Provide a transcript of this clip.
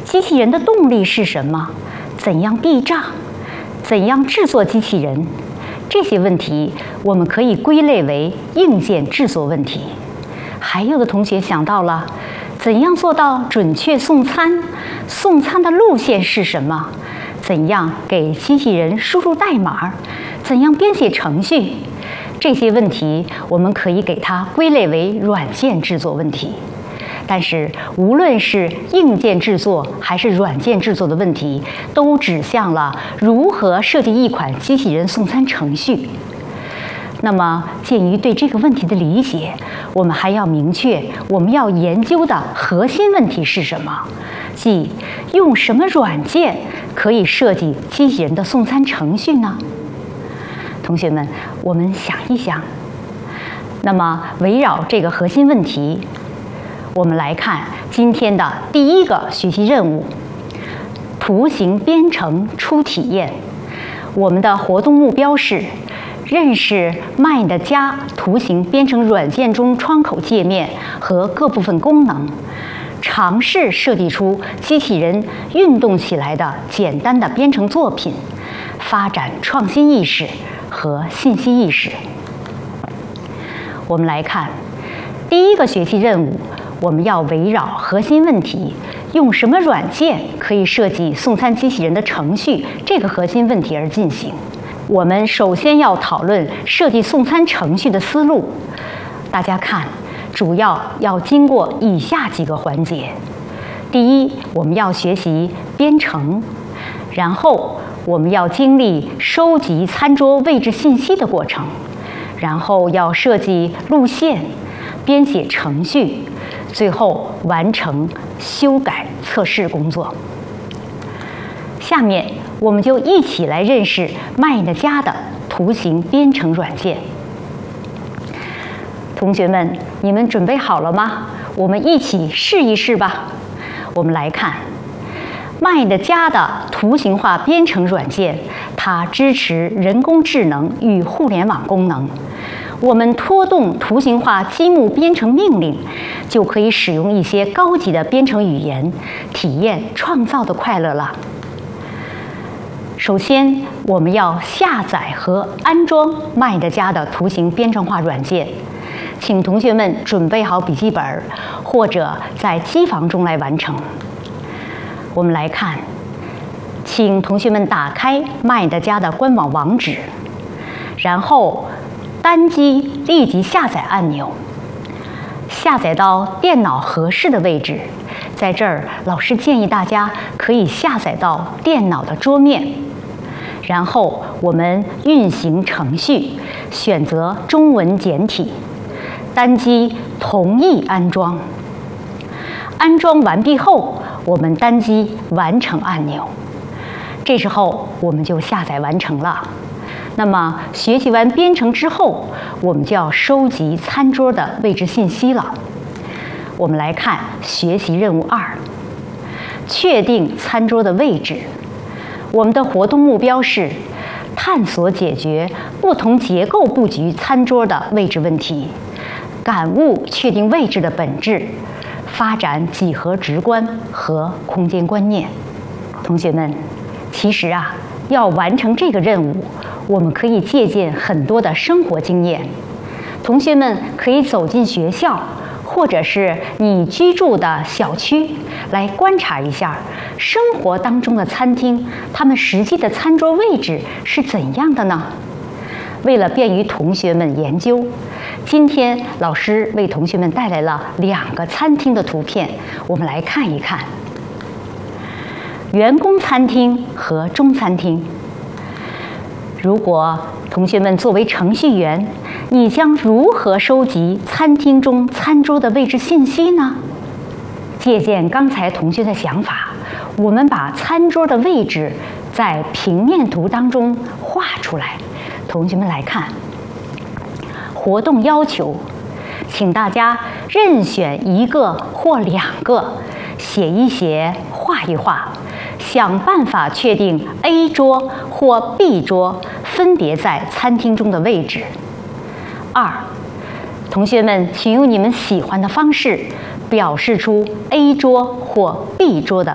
机器人的动力是什么？怎样避障？怎样制作机器人？这些问题我们可以归类为硬件制作问题。还有的同学想到了，怎样做到准确送餐？送餐的路线是什么？怎样给机器人输入代码？怎样编写程序？这些问题我们可以给它归类为软件制作问题。但是，无论是硬件制作还是软件制作的问题，都指向了如何设计一款机器人送餐程序。那么，鉴于对这个问题的理解，我们还要明确我们要研究的核心问题是什么，即用什么软件可以设计机器人的送餐程序呢？同学们，我们想一想。那么，围绕这个核心问题，我们来看今天的第一个学习任务：图形编程初体验。我们的活动目标是认识 Mind 加图形编程软件中窗口界面和各部分功能，尝试设计出机器人运动起来的简单的编程作品，发展创新意识和信息意识。我们来看第一个学习任务，我们要围绕核心问题用什么软件可以设计送餐机器人的程序这个核心问题而进行。我们首先要讨论设计送餐程序的思路。大家看，主要经过以下几个环节：第一，我们要学习编程；然后我们要经历收集餐桌位置信息的过程；然后要设计路线、编写程序，最后完成修改测试工作。下面我们就一起来认识 Mind 加的图形编程软件。同学们，你们准备好了吗？我们一起试一试吧。我们来看 Mind 加的图形化编程软件，它支持人工智能与互联网功能。我们拖动图形化积木编程命令，就可以使用一些高级的编程语言，体验创造的快乐了。首先，我们要下载和安装 Mind 加的图形编程化软件。请同学们准备好笔记本，或者在机房中来完成。我们来看，请同学们打开 Mind 加的官网网址，然后单击立即下载按钮，下载到电脑合适的位置。在这儿，老师建议大家可以下载到电脑的桌面。然后我们运行程序，选择中文简体，单击同意安装。安装完毕后，我们单击完成按钮。这时候我们就下载完成了。那么学习完编程之后，我们就要收集餐桌的位置信息了。我们来看学习任务2：确定餐桌的位置。我们的活动目标是探索解决不同结构布局餐桌的位置问题，感悟确定位置的本质，发展几何直观和空间观念。同学们，其实要完成这个任务，我们可以借鉴很多的生活经验。同学们可以走进学校，或者是你居住的小区，来观察一下生活当中的餐厅，他们实际的餐桌位置是怎样的呢？为了便于同学们研究，今天老师为同学们带来了2个餐厅的图片，我们来看一看。员工餐厅和中餐厅。如果同学们作为程序员，你将如何收集餐厅中餐桌的位置信息呢？借鉴刚才同学的想法，我们把餐桌的位置在平面图当中画出来。同学们来看，活动要求，请大家任选1个或2个，写一写，画一画，想办法确定 A 桌或 B 桌分别在餐厅中的位置。2，同学们，请用你们喜欢的方式表示出 A 桌或 B 桌的